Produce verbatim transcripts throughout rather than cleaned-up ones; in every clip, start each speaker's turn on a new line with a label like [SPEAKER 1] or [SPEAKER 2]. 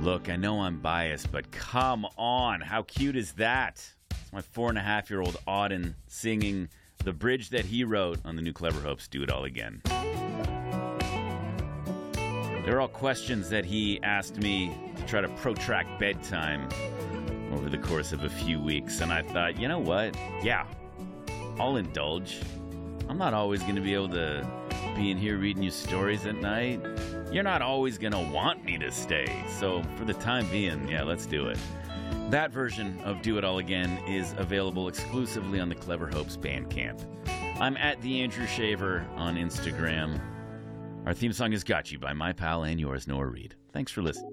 [SPEAKER 1] Look, I know I'm biased, but come on, how cute is that? It's my four and a half year old Auden singing the bridge that he wrote on the new Clever Hopes Do It All Again. They're all questions that he asked me to try to protract bedtime over the course of a few weeks, and I thought, you know what? Yeah, I'll indulge. I'm not always going to be able to be in here reading you stories at night. You're not always going to want me to stay. So for the time being, yeah, let's do it. That version of Do It All Again is available exclusively on the Clever Hopes Bandcamp. I'm at the Andrew Shaver on Instagram. Our theme song is Got You by my pal and yours, Noah Reed. Thanks for listening.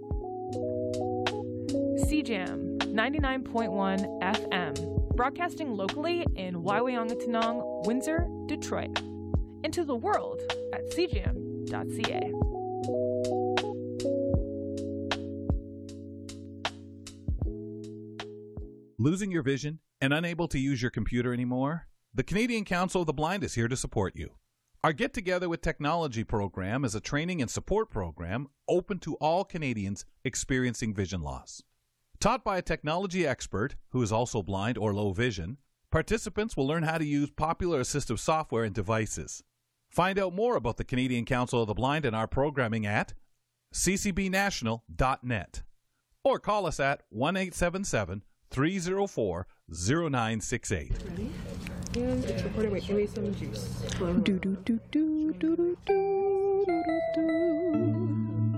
[SPEAKER 2] C Jam ninety-nine point one F M, broadcasting locally in Waiwangatanong, Windsor, Detroit. Into the world at c jam dot c a.
[SPEAKER 3] Losing your vision and unable to use your computer anymore? The Canadian Council of the Blind is here to support you. Our Get Together with Technology program is a training and support program open to all Canadians experiencing vision loss. Taught by a technology expert who is also blind or low vision, participants will learn how to use popular assistive software and devices. Find out more about the Canadian Council of the Blind and our programming at c c b national dot net or call us at one eight seven seven, three zero four, zero nine six eight.
[SPEAKER 4] Ready? And it's recording. Wait, give me some juice. Do, do, do, do, do, do, do, do, do.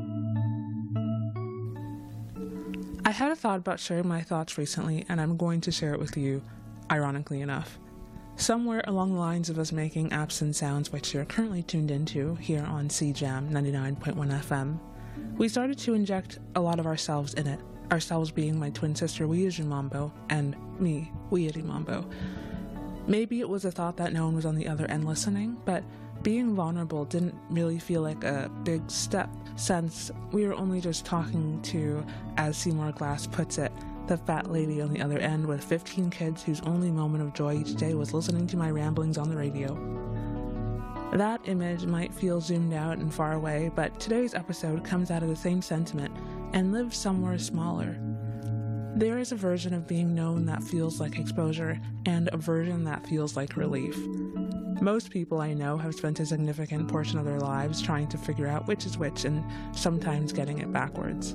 [SPEAKER 5] I had a thought about sharing my thoughts recently, and I'm going to share it with you, ironically enough. Somewhere along the lines of us making apps and sounds, which you're currently tuned into here on C Jam ninety-nine point one F M, we started to inject a lot of ourselves in it, ourselves being my twin sister Weijin Mambo and me, Weiri Mambo. Maybe it was a thought that no one was on the other end listening, but being vulnerable didn't really feel like a big step, since we were only just talking to, as Seymour Glass puts it, the fat lady on the other end with fifteen kids whose only moment of joy each day was listening to my ramblings on the radio. That image might feel zoomed out and far away, but today's episode comes out of the same sentiment and lives somewhere smaller. There is a version of being known that feels like exposure, and a version that feels like relief. Most people I know have spent a significant portion of their lives trying to figure out which is which, and sometimes getting it backwards.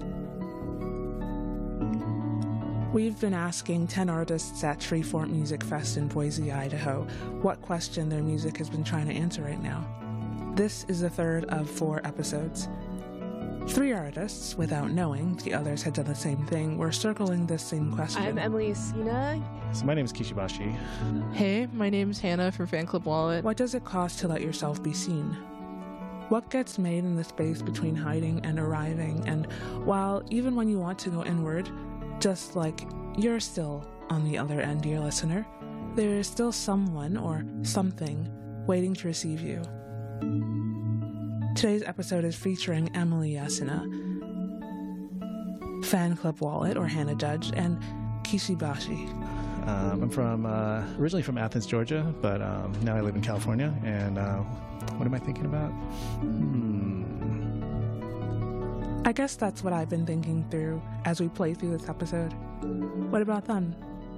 [SPEAKER 5] We've been asking ten artists at Treefort Music Fest in Boise, Idaho, what question their music has been trying to answer right now. This is the third of four episodes. Three artists, without knowing the others had done the same thing, were circling this same question.
[SPEAKER 4] I'm Emily Sina.
[SPEAKER 6] So my name is Kishibashi.
[SPEAKER 7] Hey, my name's Hannah from Fan Club Wallet.
[SPEAKER 5] What does it cost to let yourself be seen? What gets made in the space between hiding and arriving? And while even when you want to go inward, just like you're still on the other end, dear listener, there is still someone or something waiting to receive you. Today's episode is featuring Emily Yasina, Fan Club Wallet, or Hannah Judge, and Kishibashi.
[SPEAKER 6] Um, I'm from uh, originally from Athens, Georgia, but um, now I live in California. And uh, what am I thinking about? Hmm.
[SPEAKER 5] I guess that's what I've been thinking through as we play through this episode. What about them?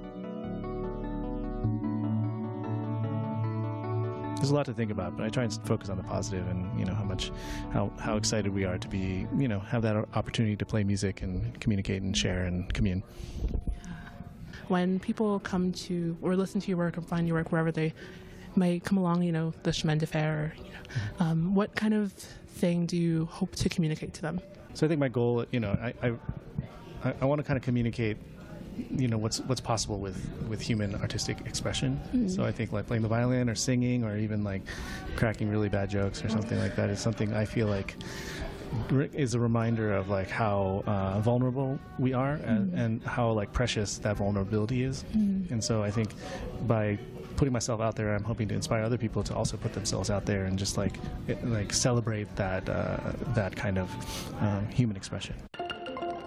[SPEAKER 6] There's a lot to think about, but I try and focus on the positive and, you know, how much, how, how excited we are to be, you know, have that opportunity to play music and communicate and share and commune.
[SPEAKER 7] When people come to or listen to your work or find your work wherever they might come along, you know, the chemin de fer, you know, um, what kind of thing do you hope to communicate to them?
[SPEAKER 6] So I think my goal, you know, I I, I want to kind of communicate, you know, what's what's possible with, with human artistic expression. Mm-hmm. So I think like playing the violin or singing or even like cracking really bad jokes or something like that is something I feel like is a reminder of like how uh, vulnerable we are and, mm-hmm. and how like precious that vulnerability is. Mm-hmm. And so I think by putting myself out there, I'm hoping to inspire other people to also put themselves out there and just like it, like celebrate that uh, that kind of um, human expression.